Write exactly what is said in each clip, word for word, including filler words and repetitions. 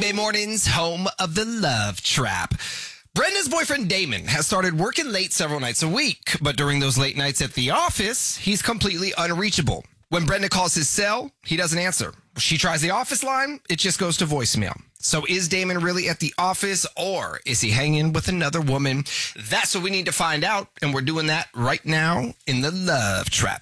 Weekday mornings, home of the Love Trap. Brenda's boyfriend Damon has started working late several nights a week, but during those late nights at the office, he's completely unreachable. When Brenda calls his cell, he doesn't answer. She tries the office line, it just goes to voicemail. So is Damon really at the office, or is he hanging with another woman? That's what we need to find out, and we're doing that right now in the Love Trap.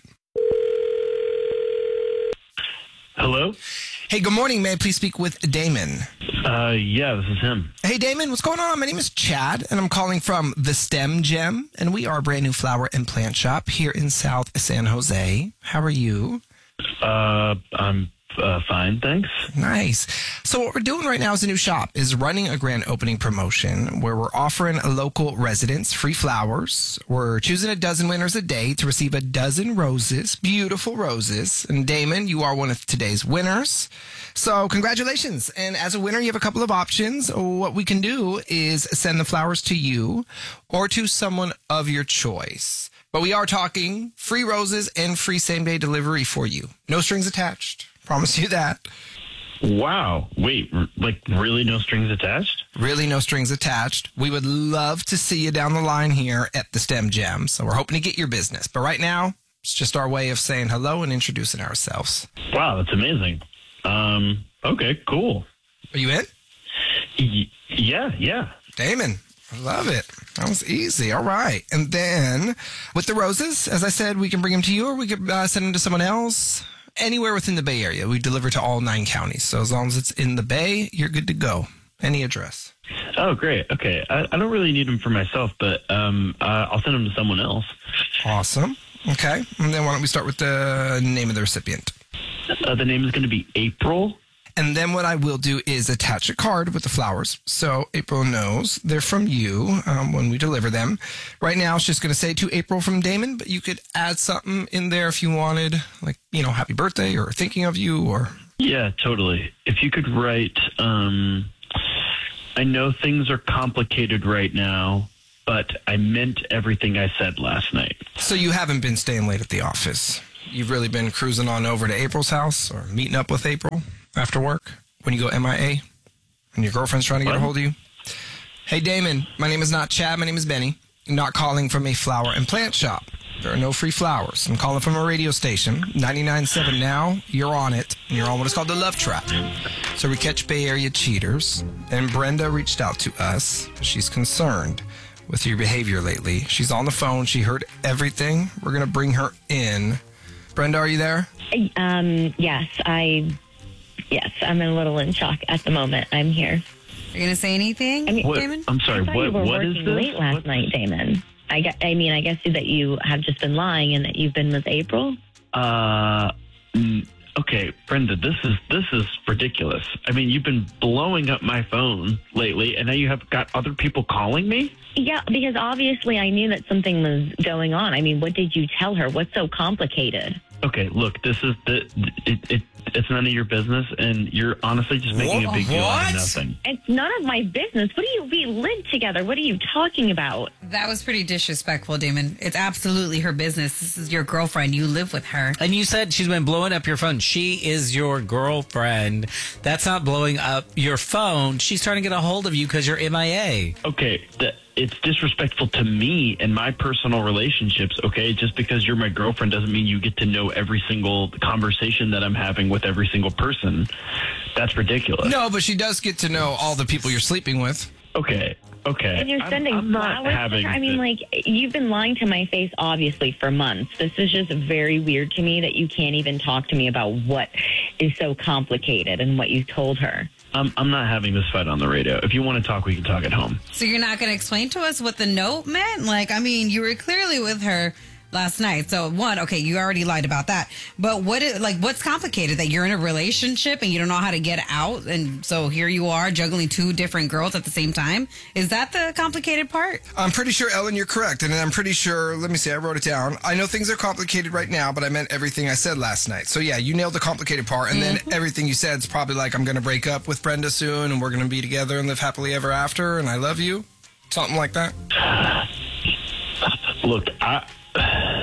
Hello? Hey, good morning. May I please speak with Damon? Uh, yeah, this is him. Hey, Damon, what's going on? My name is Chad, and I'm calling from the STEM Gem, and we are a brand new flower and plant shop here in South San Jose. How are you? Uh, I'm uh, fine, thanks. Nice. So what we're doing right now is a new shop, is running a grand opening promotion where we're offering local residents free flowers. We're choosing a dozen winners a day to receive a dozen roses, beautiful roses. And Damon, you are one of today's winners. So congratulations. And as a winner, you have a couple of options. What we can do is send the flowers to you or to someone of your choice. But we are talking free roses and free same-day delivery for you. No strings attached. Promise you that. Wow. Wait, r- like really no strings attached? Really no strings attached. We would love to see you down the line here at the STEM Gem. So we're hoping to get your business. But right now, it's just our way of saying hello and introducing ourselves. Wow, that's amazing. Um, okay, cool. Are you in? Y- yeah, yeah. Damon, I love it. That was easy. All right. And then with the roses, as I said, we can bring them to you or we could uh, send them to someone else. Anywhere within the Bay Area. We deliver to all nine counties. So as long as it's in the Bay, you're good to go. Any address. Oh, great. Okay. I, I don't really need them for myself, but um, uh, I'll send them to someone else. Awesome. Okay. And then why don't we start with the name of the recipient? Uh, the name is going to be April. And then what I will do is attach a card with the flowers. So April knows they're from you um, when we deliver them. Right now, it's just going to say to April from Damon, but you could add something in there if you wanted, like, you know, happy birthday or thinking of you or... Yeah, totally. If you could write, um, I know things are complicated right now, but I meant everything I said last night. So you haven't been staying late at the office. You've really been cruising on over to April's house or meeting up with April after work when you go M I A and your girlfriend's trying to get What? a hold of you. Hey, Damon, my name is not Chad. My name is Benny. I'm not calling from a flower and plant shop. There are no free flowers. I'm calling from a radio station, ninety-nine point seven Now. You're on it, and you're on what is called the Love Trap. So we catch Bay Area cheaters, and Brenda reached out to us. She's concerned with your behavior lately. She's on the phone. She heard everything. We're going to bring her in. Brenda, are you there? Um, yes, I, yes, I'm a little in shock at the moment. I'm here. Are you going to say anything, I mean, What? Damon? I'm sorry, I thought what, you were what is working this? late last What- night, Damon. I, gue- I mean, I guess that you have just been lying and that you've been with April. Uh, mm, okay, Brenda, this is this is ridiculous. I mean, you've been blowing up my phone lately, and now you have got other people calling me? Yeah, because obviously I knew that something was going on. I mean, what did you tell her? What's so complicated? Okay, look, this is the it, it it's none of your business, and you're honestly just making a big deal out What? of nothing. It's none of my business. What do you, we live together. What are you talking about? That was pretty disrespectful, Damon. It's absolutely her business. This is your girlfriend. You live with her. And you said she's been blowing up your phone. She is your girlfriend. That's not blowing up your phone. She's trying to get a hold of you because you're M I A. Okay, the, it's disrespectful to me and my personal relationships, okay? Just because you're my girlfriend doesn't mean you get to know every single conversation that I'm having with every single person. That's ridiculous. No, but she does get to know all the people you're sleeping with. Okay, okay. And you're I'm- sending I'm not flowers having to her? I mean, the- like, you've been lying to my face, obviously, for months. This is just very weird to me that you can't even talk to me about what is so complicated and what you told her. I'm, I'm not having this fight on the radio. If you want to talk, we can talk at home. So you're not going to explain to us what the note meant? Like, I mean, you were clearly with her last night. So one, okay, you already lied about that. But what is, like, what's complicated? That you're in a relationship and you don't know how to get out, and so here you are juggling two different girls at the same time? Is that the complicated part? I'm pretty sure, Ellen, you're correct. And I'm pretty sure, let me see, I wrote it down. I know things are complicated right now, but I meant everything I said last night. So yeah, you nailed the complicated part. And Mm-hmm. then everything you said is probably like, I'm going to break up with Brenda soon and we're going to be together and live happily ever after. And I love you. Something like that. Look, I...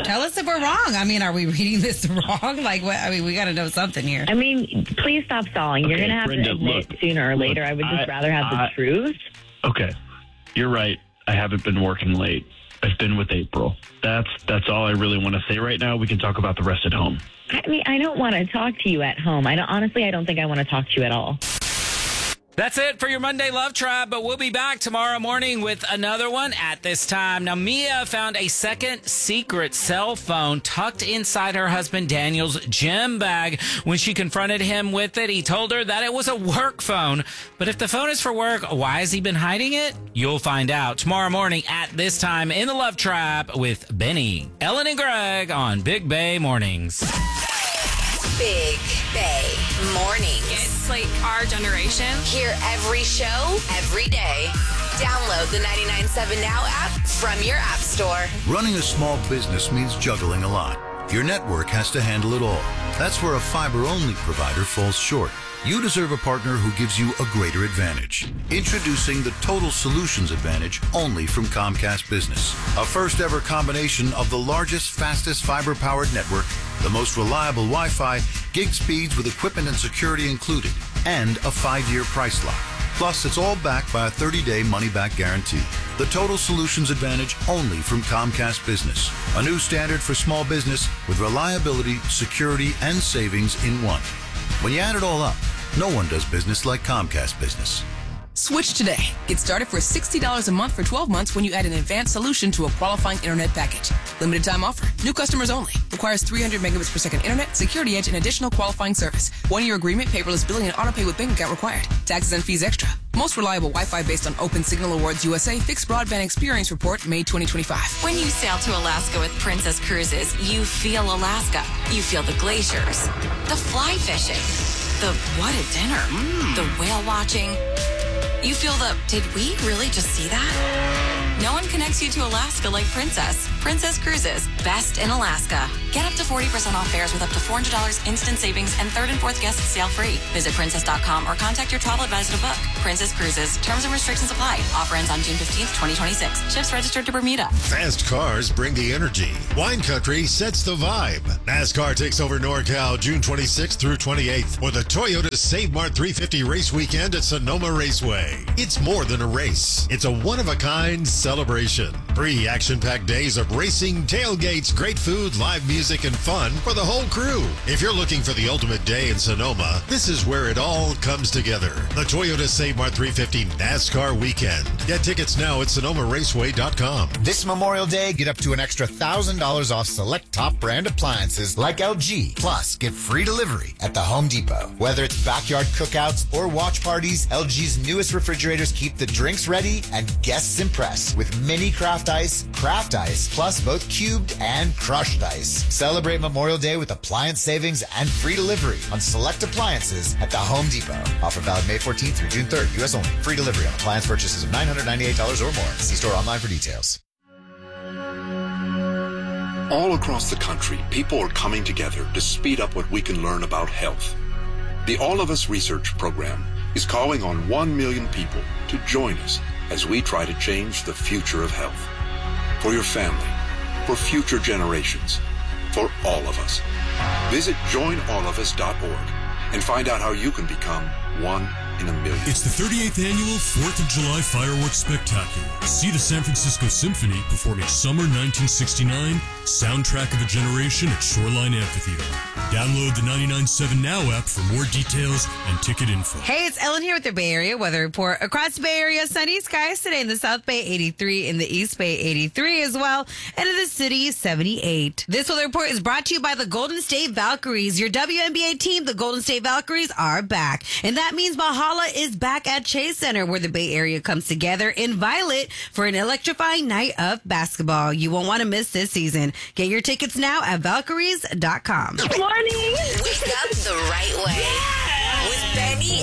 Tell us if we're wrong. I mean, are we reading this wrong? Like, what? I mean, we got to know something here. I mean, please stop stalling. You're Okay, going to have Brenda, to admit look, sooner or later. look, I would just I- rather have I- the truth. Okay, you're right. I haven't been working late. I've been with April. That's that's all I really want to say right now. We can talk about the rest at home. I mean, I don't want to talk to you at home. I don't, honestly, I don't think I want to talk to you at all. That's it for your Monday Love Tribe, but we'll be back tomorrow morning with another one at this time. Now, Mia found a second secret cell phone tucked inside her husband Daniel's gym bag. When she confronted him with it, he told her that it was a work phone. But if the phone is for work, why has he been hiding it? You'll find out tomorrow morning at this time in the Love Tribe with Benny, Ellen, and Greg on Big Bay Mornings. Big Bay Mornings. It's like our generation. Hear every show, every day. Download the ninety-nine point seven Now app from your app store. Running a small business means juggling a lot. Your network has to handle it all. That's where a fiber-only provider falls short. You deserve a partner who gives you a greater advantage. Introducing the Total Solutions Advantage only from Comcast Business. A first-ever combination of the largest, fastest fiber-powered network, the most reliable Wi-Fi, gig speeds with equipment and security included, and a five-year price lock. Plus, it's all backed by a thirty-day money-back guarantee. The Total Solutions Advantage only from Comcast Business. A new standard for small business with reliability, security, and savings in one. When you add it all up, no one does business like Comcast Business. Switch today. Get started for sixty dollars a month for twelve months when you add an advanced solution to a qualifying internet package. Limited time offer. New customers only. Requires three hundred megabits per second internet, security edge, and additional qualifying service. One-year agreement, paperless billing, and autopay with bank account required. Taxes and fees extra. Most reliable Wi-Fi based on Open Signal Awards U S A Fixed Broadband Experience Report, May twenty twenty-five. When you sail to Alaska with Princess Cruises, you feel Alaska. You feel the glaciers, the fly fishing, the what a dinner, the whale watching. You feel the, did we really just see that? No one connects you to Alaska like Princess. Princess Cruises, best in Alaska. Get up to forty percent off fares with up to four hundred dollars instant savings and third and fourth guests sail free. Visit princess dot com or contact your travel advisor to book. Princess Cruises. Terms and restrictions apply. Offer ends on June fifteenth, twenty twenty-six. Ships registered to Bermuda. Fast cars bring the energy. Wine Country sets the vibe. NASCAR takes over NorCal June twenty-sixth through twenty-eighth for the Toyota Save Mart three fifty race weekend at Sonoma Raceway. It's more than a race. It's a one-of-a-kind celebration. Three action-packed days of racing, tailgates, great food, live music, and fun for the whole crew. If you're looking for the ultimate day in Sonoma, this is where it all comes together. The Toyota Save Mart three fifty NASCAR Weekend. Get tickets now at sonoma raceway dot com. This Memorial Day, get up to an extra one thousand dollars off select top brand appliances like L G. Plus, get free delivery at the Home Depot. Whether it's backyard cookouts or watch parties, L G's newest refrigerators keep the drinks ready and guests impressed with mini craft ice, craft ice, plus both cubed and crushed ice. Celebrate Memorial Day with appliance savings and free delivery on select appliances at the Home Depot. Offer valid May fourteenth through June third. U S only. Free delivery on appliance purchases of nine hundred ninety-eight dollars or more. See store online for details. All across the country, people are coming together to speed up what we can learn about health. The All of Us Research Program is calling on one million people to join us as we try to change the future of health. For your family, for future generations, for all of us. Visit join all of us dot org and find out how you can become one in a million. It's the thirty-eighth annual fourth of July Fireworks Spectacular. See the San Francisco Symphony performing Summer nineteen sixty-nine, Soundtrack of a Generation at Shoreline Amphitheater. Download the ninety-nine point seven Now app for more details and ticket info. Hey, it's Ellen here with the Bay Area Weather Report. Across the Bay Area, sunny skies today in the South Bay, eighty-three, in the East Bay, eighty-three as well, and in the city, seventy-eight. This weather report is brought to you by the Golden State Valkyries. Your W N B A team, the Golden State Valkyries, are back. And that means Mahala is back at Chase Center, where the Bay Area comes together in violet for an electrifying night of basketball. You won't want to miss this season. Get your tickets now at valkyries dot com. Good morning. Wake up the right way. Yeah. With Benny